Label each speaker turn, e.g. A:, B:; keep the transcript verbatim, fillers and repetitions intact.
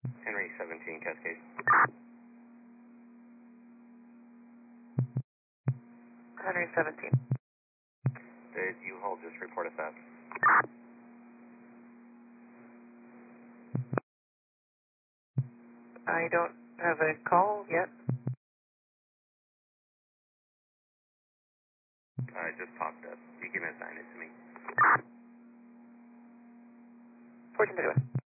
A: Henry seventeen, Cascade.
B: Henry seventeen.
A: Did you hold just report a theft?
B: I don't have a call yet.
A: Uh, it just popped up. You can assign it to me.
B: fourteen to